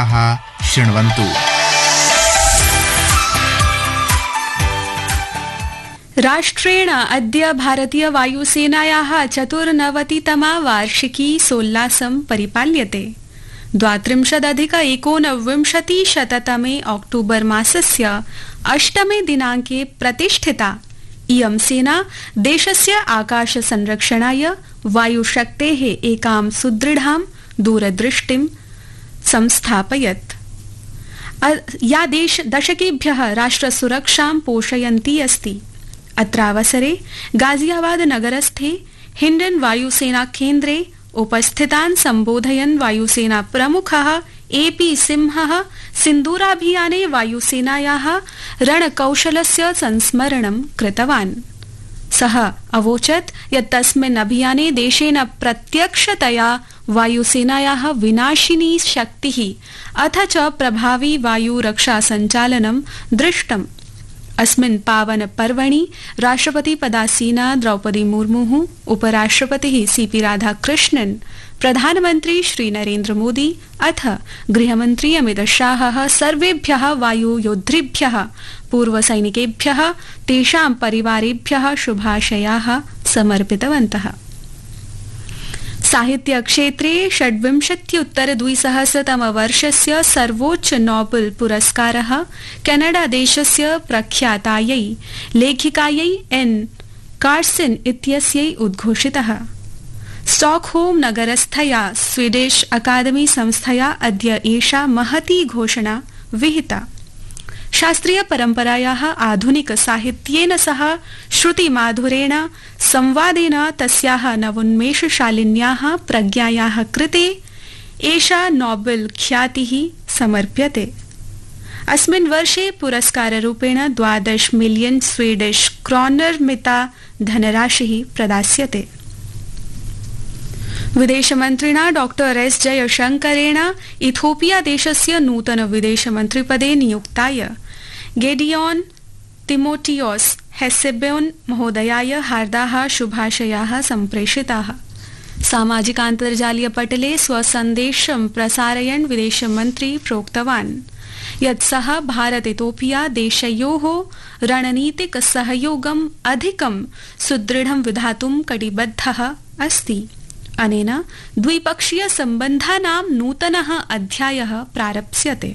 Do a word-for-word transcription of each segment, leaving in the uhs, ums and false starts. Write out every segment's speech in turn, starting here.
शृण्वन्तु। राष्ट्रेण अद्य भारतीय वायुसेनायाः चतुर्नवतितमा वार्षिकी सोल्लासं परिपाल्यते। द्वात्रिंशदधिक एकोनविंशतिशततमे अक्टोबर् मासस्य अष्टमे दिनाङ्के प्रतिष्ठिता इयं सेना देशस्य आकाशसंरक्षणाय वायुशक्तेः एकां सुदृढां दूरदृष्टिं संस्थापयत्, या देश दशकेभ्यः राष्ट्रसुरक्षां पोषयन्ती अस्ति। अत्रावसरे गाजियाबाद नगरस्थे हिण्डन वायुसेना केन्द्रे उपस्थितान् सम्बोधयन् वायुसेना प्रमुखः ए पी सिंहः सिन्दूराभियाने वायुसेनायाः रणकौशलस्य संस्मरणं कृतवान्। सः अवोचत् यत् तस्मिन् अभियाने देशेन प्रत्यक्षतया वायुसेनायाः विनाशिनी शक्तिः अथ च प्रभावी वायुरक्षासञ्चालनं दृष्टम्। अस्मिन् पावन पर्वणि राष्ट्रपति पदासीना द्रौपदी मुर्मुः, उपराष्ट्रपतिः सी पी राधाकृष्णन्, प्रधानमन्त्री श्री नरेन्द्र मोदी अथ गृहमन्त्री अमित शाहः सर्वेभ्यः वायुयोद्धृभ्यः, पूर्वसैनिकेभ्यः, तेषां परिवारेभ्यः शुभाशयाः समर्पितवन्तः। साहित्यक्षेत्रे षड्विंशत्युत्तर द्विसहस्रतमवर्षस्य सर्वोच्च नोबेल् पुरस्कारः केनडादेशस्य प्रख्यातायै लेखिकायै एन् कार्सन इत्यस्यै उद्घोषितः। स्टॉकहोम नगरस्थया स्वीडिश अकादमी संस्थया अद्य एषा महती घोषणा विहिता। शास्त्रीय परम्परायाः आधुनिक साहित्येन सह श्रुतिमाधुरेण संवादेन तस्याः नवोन्मेषशालिन्याः प्रज्ञायाः कृते एषा नोबेल् ख्यातिः समर्प्यते। अस्मिन् वर्षे पुरस्काररूपेण द्वादश मिलियन स्वीडिश क्रोनर मिता धनराशिः प्रदास्यते। विदेशमन्त्रिणा डॉक्टर एस जयशंकरेण इथोपिया देशस्य नूतन विदेशमन्त्रिपदे नियुक्ताय गेडियोन तिमोथियोस हेसेबोन महोदयाय हार्दाः शुभाशयाः सम्प्रेषिताः। सामाजिकान्तर्जालीय पटले स्वसन्देशं प्रसारयन् विदेशमन्त्री प्रोक्तवान् यत् सः भारत इथोपिया देशयोः रणनीतिक सहयोगम् अधिकं सुदृढं विधातुं कटिबद्धः अस्ति। अनेन द्विपक्षीय सम्बन्धानां नूतनः अध्यायः प्रारप्स्यते।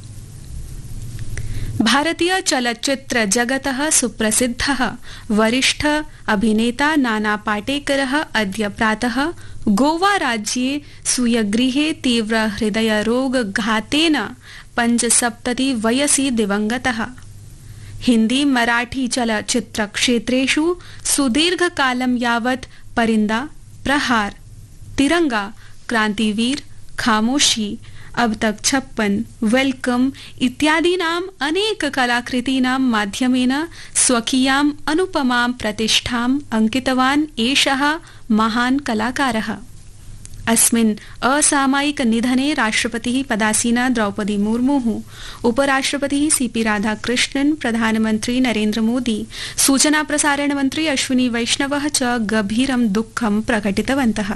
भारतीय चलच्चित्र जगतः सुप्रसिद्धः वरिष्ठ अभिनेता नाना पाटेकरः अद्य प्रातः गोवा राज्ये स्वीयगृहे तीव्र हृदयरोगघातेन पञ्चसप्तति वयसि दिवङ्गतः। हिन्दी मराठी चलच्चित्रक्षेत्रेषु सुदीर्घकालं यावत् परिन्दा, प्रहार, तिरंगा, क्रांतिवीर, खामोशी, अब तक छप्पन, वेलकम इत्यादीनाम् अनेक कलाकृतीनां माध्यमेन स्वकीयाम् अनुपमां प्रतिष्ठाम् अंकितवान् एषः महान् कलाकारः। अस्मिन् असामयिक निधने राष्ट्रपतिः पदासीना द्रौपदी मुर्मुः, उपराष्ट्रपतिः सी पी राधाकृष्णन्, प्रधानमन्त्री नरेन्द्र मोदी, सूचना प्रसारण मन्त्री अश्विनी वैष्णवः च गभीरं दुःखं प्रकटितवन्तः।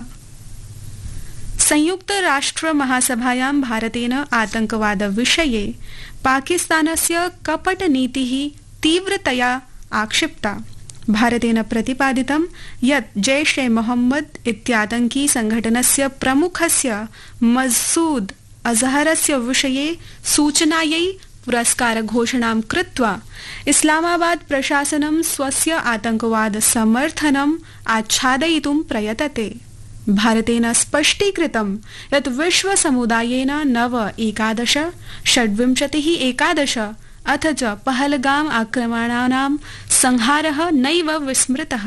संयुक्त राष्ट्र महासभायां भारतेन आतंकवाद विषये पाकिस्तानस्य कपटनीतिः तीव्रतया आक्षिप्ता। भारतेन प्रतिपादितं यत् जैश ए मोहम्मद इत्यातंकी संघटनस्य प्रमुखस्य मसूद अजहरस्य विषये सूचनायै पुरस्कार घोषणां कृत्वा इस्लामाबाद प्रशासनं स्वस्य आतंकवाद समर्थनम् आच्छादयितुं प्रयतते। भारतेन स्पष्टीकृतं यत् विश्वसमुदायेन नव एकादश षड्विंशतिः एकादश अथ च पहलगाम आक्रमणानां संहारः नैव विस्मृतः।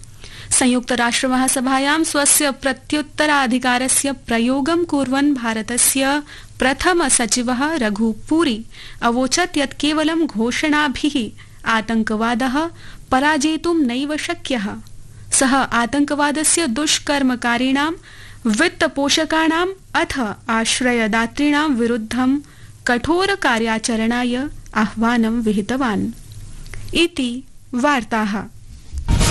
संयुक्तराष्ट्रमहासभायां स्वस्य प्रत्युत्तराधिकारस्य प्रयोगं कुर्वन् भारतस्य प्रथम सचिवः रघुपुरी अवोचत् यत् केवलं घोषणाभिः आतंकवादः पराजेतुं नैव शक्यः। सः आतंकवादस्य दुष्कर्मकारिणां, वित्तपोषकाणाम् अथ आश्रयदातॄणां विरुद्धं कठोर कार्याचरणाय आह्वानं विहितवान्। इति वार्ताः।